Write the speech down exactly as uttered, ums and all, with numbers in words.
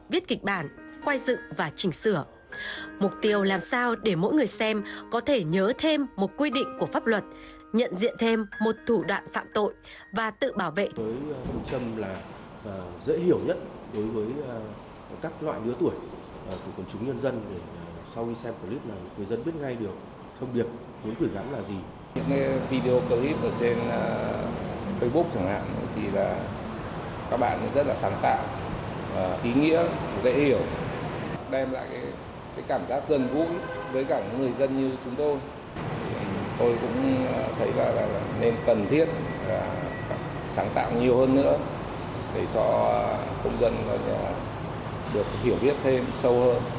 viết kịch bản, quay dựng và chỉnh sửa. Mục tiêu làm sao để mỗi người xem có thể nhớ thêm một quy định của pháp luật, nhận diện thêm một thủ đoạn phạm tội và tự bảo vệ. Với phương châm là uh, dễ hiểu nhất đối với uh, các loại lứa tuổi uh, của quần chúng nhân dân, để uh, sau khi xem clip là người dân biết ngay được thông điệp muốn gửi gắm là gì. Những video clip ở trên uh, Facebook chẳng hạn thì là các bạn rất là sáng tạo, uh, ý nghĩa, dễ hiểu, đem lại cái, cái cảm giác gần gũi với cả những người dân như chúng tôi. Tôi cũng thấy là, là, là nên cần thiết là sáng tạo nhiều hơn nữa để cho công dân được hiểu biết thêm sâu hơn.